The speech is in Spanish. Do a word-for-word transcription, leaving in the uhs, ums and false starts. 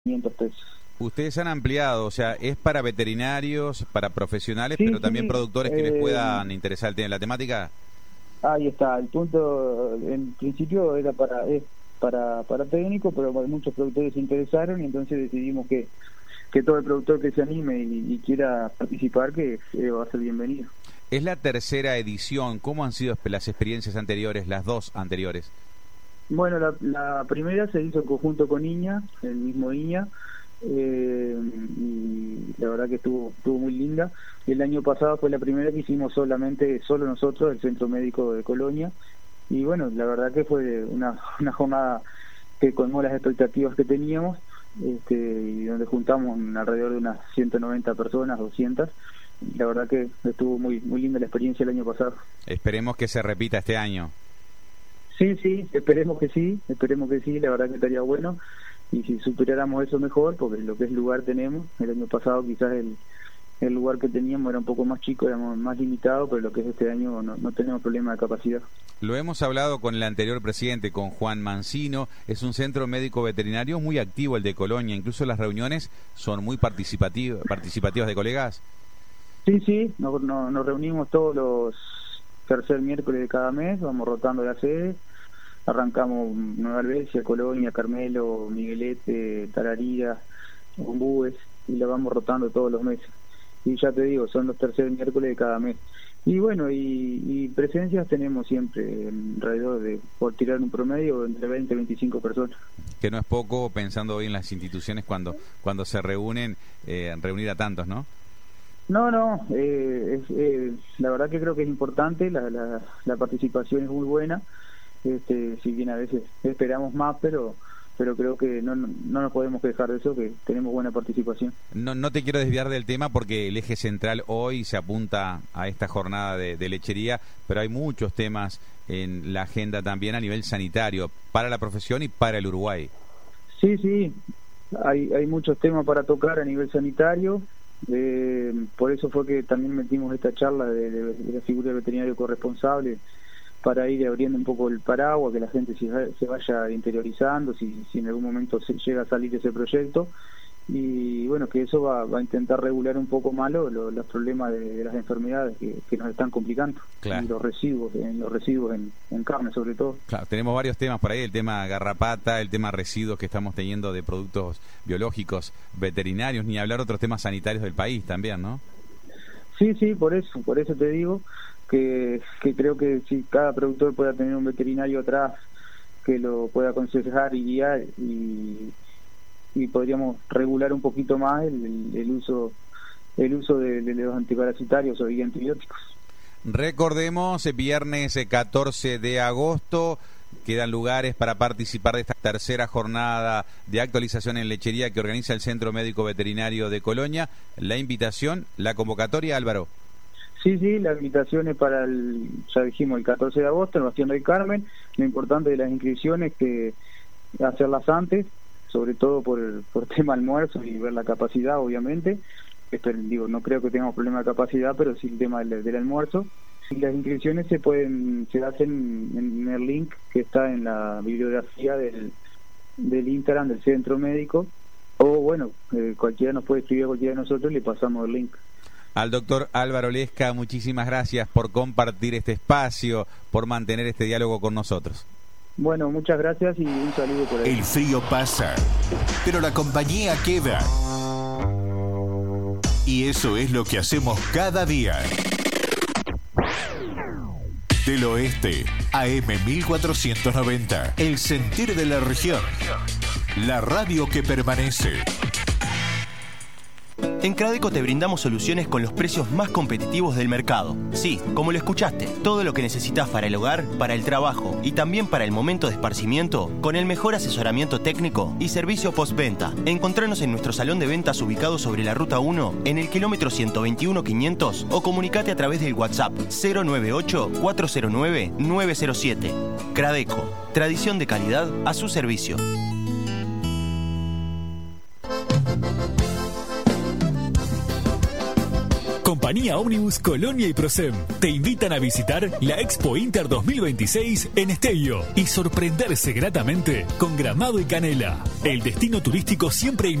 quinientos pesos. Ustedes han ampliado, o sea, es para veterinarios, para profesionales, Sí, pero sí, también productores que eh, les puedan interesar el tema, la temática. Ahí está, el punto, en principio era para es para para técnico, pero muchos productores se interesaron y entonces decidimos que, que todo el productor que se anime y, y quiera participar, que eh, va a ser bienvenido. Es la tercera edición, ¿cómo han sido las experiencias anteriores, las dos anteriores? Bueno, la, la primera se hizo en conjunto con Iña, el mismo Iña, eh, y la verdad que estuvo estuvo muy linda. Y el año pasado fue la primera que hicimos solamente, solo nosotros, el Centro Médico de Colonia, y bueno, la verdad que fue una, una jornada que colmó las expectativas que teníamos, este, y donde juntamos alrededor de unas ciento noventa personas, doscientas. La verdad que estuvo muy muy linda la experiencia el año pasado. Esperemos que se repita este año. Sí, sí, esperemos que sí, esperemos que sí, la verdad que estaría bueno, y si superáramos eso mejor, porque lo que es lugar tenemos. El año pasado quizás el, el lugar que teníamos era un poco más chico, éramos más limitados, pero lo que es este año no, no tenemos problema de capacidad. Lo hemos hablado con el anterior presidente, con Juan Mancino. Es un centro médico veterinario muy activo el de Colonia, incluso las reuniones son muy participativas, participativas de colegas. Sí, sí, nos, nos, nos reunimos todos los tercer miércoles de cada mes, vamos rotando la sede. Arrancamos Nueva Albesia, Colonia, Carmelo, Miguelete, Tararira, Ombúes, y la vamos rotando todos los meses. Y ya te digo, son los tercer miércoles de cada mes. Y bueno, y, y presencias tenemos siempre, alrededor de, por tirar un promedio, entre veinte y veinticinco personas. Que no es poco, pensando hoy en las instituciones cuando cuando se reúnen, eh, reunir a tantos, ¿no? No, no, eh, es, eh, la verdad que creo que es importante, la, la, la participación es muy buena. Este, si bien a veces esperamos más, pero pero creo que no, no, no nos podemos quejar de eso, que tenemos buena participación. No, no te quiero desviar del tema porque el eje central hoy se apunta a esta jornada de, de lechería, pero hay muchos temas en la agenda también a nivel sanitario, para la profesión y para el Uruguay. Sí, sí, hay, hay muchos temas para tocar a nivel sanitario, eh, por eso fue que también metimos esta charla de, de, de la figura del veterinario corresponsable, para ir abriendo un poco el paraguas, que la gente se, se vaya interiorizando, si, si en algún momento se llega a salir ese proyecto, y bueno, que eso va, va a intentar regular un poco más lo, lo, los problemas de, de las enfermedades que, que nos están complicando, claro. Y los residuos, en los residuos en, en carne sobre todo. Claro, tenemos varios temas por ahí, el tema garrapata, el tema residuos que estamos teniendo de productos biológicos, veterinarios, ni hablar otros temas sanitarios del país también, ¿no? Sí, sí, por eso, por eso te digo que, que creo que si cada productor pueda tener un veterinario atrás que lo pueda aconsejar y guiar, y, y podríamos regular un poquito más el, el, el uso el uso de, de los antiparasitarios o de antibióticos. Recordemos, viernes catorce de agosto, quedan lugares para participar de esta tercera jornada de actualización en lechería que organiza el Centro Médico Veterinario de Colonia. La invitación, la convocatoria, Álvaro. Sí, sí, la invitación es para el, ya dijimos, el catorce de agosto en Bastión del Carmen. Lo importante de las inscripciones es que hacerlas antes, sobre todo por el, por tema almuerzo y ver la capacidad, obviamente. Esto, digo, no creo que tengamos problema de capacidad, pero sí el tema del, del almuerzo. Y las inscripciones se pueden se hacen en el link que está en la bibliografía del, del Instagram del Centro Médico, o bueno, eh, cualquiera nos puede escribir a cualquiera de nosotros y le pasamos el link. Al doctor Álvaro Lesca, muchísimas gracias por compartir este espacio, por mantener este diálogo con nosotros. Bueno, muchas gracias y un saludo por ahí. El frío pasa, pero la compañía queda. Y eso es lo que hacemos cada día. Del oeste, A M mil cuatrocientos noventa, el sentir de la región. La radio que permanece. En Cradeco te brindamos soluciones con los precios más competitivos del mercado. Sí, como lo escuchaste, todo lo que necesitas para el hogar, para el trabajo y también para el momento de esparcimiento, con el mejor asesoramiento técnico y servicio postventa. Encontranos en nuestro salón de ventas ubicado sobre la Ruta uno, en el kilómetro ciento veintiuno quinientos, o comunicate a través del WhatsApp cero nueve ocho, cuatro cero nueve, nueve cero siete. Cradeco, tradición de calidad a su servicio. Compañía Ómnibus Colonia y Prosem te invitan a visitar la Expo Inter dos mil veintiséis en Esteio y sorprenderse gratamente con Gramado y Canela, el destino turístico siempre